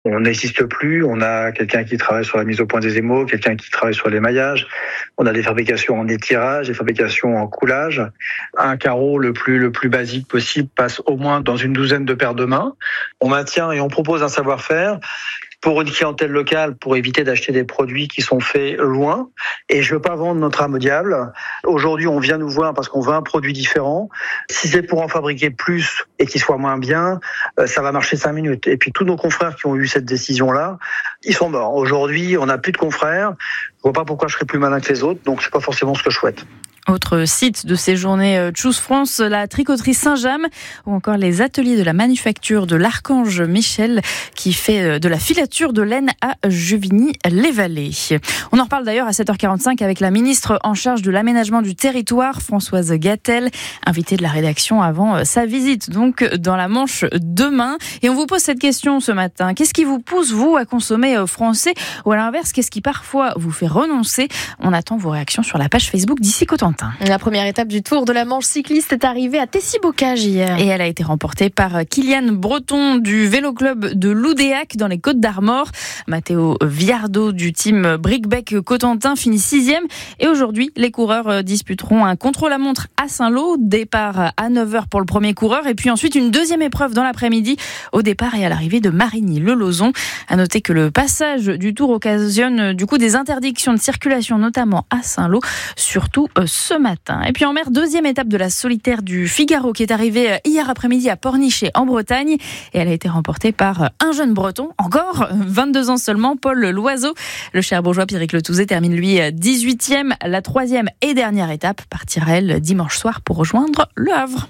On n'existe plus, on a quelqu'un qui travaille sur la mise au point des émaux, quelqu'un qui travaille sur l'émaillage, on a des fabrications en étirage, des fabrications en coulage. Un carreau le plus basique possible passe au moins dans une douzaine de paires de mains. On maintient et on propose un savoir-faire pour une clientèle locale, pour éviter d'acheter des produits qui sont faits loin. Et je veux pas vendre notre âme au diable. Aujourd'hui, on vient nous voir parce qu'on veut un produit différent. Si c'est pour en fabriquer plus et qu'il soit moins bien, ça va marcher 5 minutes. Et puis tous nos confrères qui ont eu cette décision-là, ils sont morts. Aujourd'hui, on n'a plus de confrères. Je vois pas pourquoi je serais plus malin que les autres, donc c'est pas forcément ce que je souhaite. Autre site de ces journées Choose France, la tricoterie Saint-James ou encore les ateliers de la manufacture de l'Archange Michel qui fait de la filature de laine à Juvigny-les-Vallées. On en reparle d'ailleurs à 7h45 avec la ministre en charge de l'aménagement du territoire, Françoise Gatel, invitée de la rédaction avant sa visite donc dans la Manche demain. Et on vous pose cette question ce matin. Qu'est-ce qui vous pousse, vous, à consommer français ou à l'inverse, qu'est-ce qui parfois vous fait renoncer? On attend vos réactions sur la page Facebook d'Ici Cotentin. La première étape du Tour de la Manche cycliste est arrivée à Tessy-Bocage hier. Et elle a été remportée par Kylian Breton du Vélo Club de Loudéac dans les Côtes-d'Armor. Mathéo Viardot du team Brickbeck Cotentin finit 6e. Et aujourd'hui, les coureurs disputeront un contre-la-montre à Saint-Lô. Départ à 9h pour le premier coureur. Et puis ensuite, une deuxième épreuve dans l'après-midi au départ et à l'arrivée de Marigny-le-Lauzon. À noter que le passage du Tour occasionne du coup des interdictions de circulation, notamment à Saint-Lô, surtout ce matin. Et puis en mer, deuxième étape de la solitaire du Figaro qui est arrivée hier après-midi à Pornichet en Bretagne et elle a été remportée par un jeune breton, encore 22 ans seulement, Paul Loiseau. Le Cherbourgeois Pierrick Letouzé termine lui 18e. La troisième et dernière étape partira elle dimanche soir pour rejoindre Le Havre.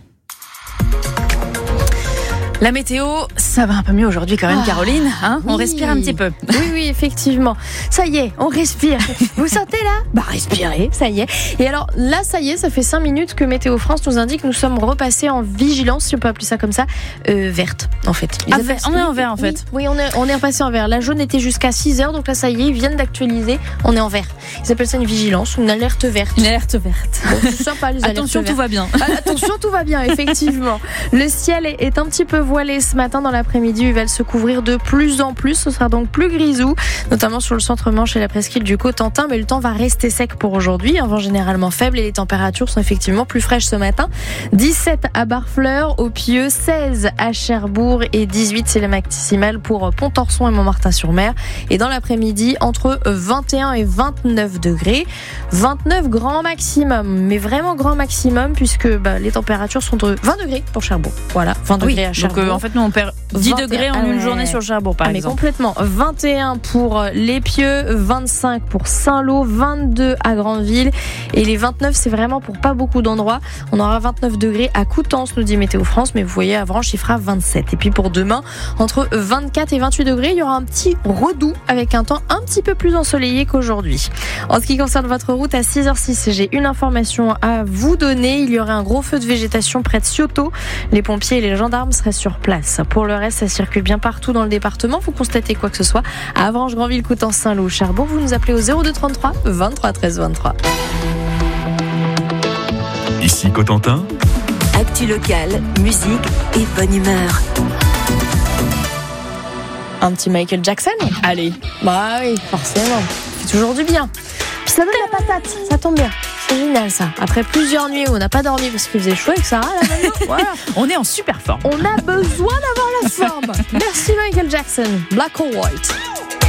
La météo, ça va un peu mieux aujourd'hui quand même, Caroline. Hein, on respire un petit peu. Oui, effectivement. Ça y est, on respire. Vous sentez là ? Bah respirez, ça y est. Et alors là, ça y est, ça fait 5 minutes que Météo France nous indique que nous sommes repassés en vigilance, si on peut appeler ça comme ça, verte en fait. On est en vert en fait. Oui, on est repassé en vert. La jaune était jusqu'à 6h, donc là ça y est, ils viennent d'actualiser. On est en vert. Ils appellent ça une vigilance, une alerte verte. Une alerte verte. Bon, c'est sympa les alertes Attention, vertes. tout va bien. Attention, tout va bien, effectivement. Le ciel est un petit peu voilé ce matin. Dans l'après-midi, il va se couvrir de plus en plus. Ce sera donc plus grisou, notamment sur le centre-Manche et la presqu'île du Cotentin. Mais le temps va rester sec pour aujourd'hui. Un vent généralement faible et les températures sont effectivement plus fraîches ce matin. 17 à Barfleur, au Pieux, 16 à Cherbourg et 18 c'est la maximale pour Pontorson et Montmartin-sur-Mer. Et dans l'après-midi, entre 21 et 29 degrés. 29 grand maximum, mais vraiment grand maximum puisque les températures sont de 20 degrés pour Cherbourg. Voilà, 20 degrés à Cherbourg. Donc en fait, nous on perd 10 degrés en une journée sur Cherbourg par exemple. Mais complètement. 21 pour Les Pieux, 25 pour Saint-Lô, 22 à Grandville et les 29 c'est vraiment pour pas beaucoup d'endroits. On aura 29 degrés à Coutances, nous dit Météo France, mais vous voyez à Avranches il fera 27. Et puis pour demain, entre 24 et 28 degrés, il y aura un petit redoux avec un temps un petit peu plus ensoleillé qu'aujourd'hui. En ce qui concerne votre route, à 6h06, j'ai une information à vous donner. Il y aurait un gros feu de végétation près de Cioto. Les pompiers et les gendarmes seraient sur place. Pour le reste, ça circule bien partout dans le département. Vous constatez quoi que ce soit à Avranches, Grandville, Coutances, Saint-Lô, Cherbourg, vous nous appelez au 02 33 23 13 23. Ici Cotentin. Actu locale, musique et bonne humeur. Un petit Michael Jackson ? Allez. Bah oui, forcément. C'est toujours du bien. Puis ça donne la patate, ça tombe bien. C'est génial ça. Après plusieurs nuits où on n'a pas dormi parce qu'il faisait chaud avec Sarah, là maintenant, voilà. On est en super forme. On a besoin d'avoir la forme. Merci Michael Jackson. Black or White.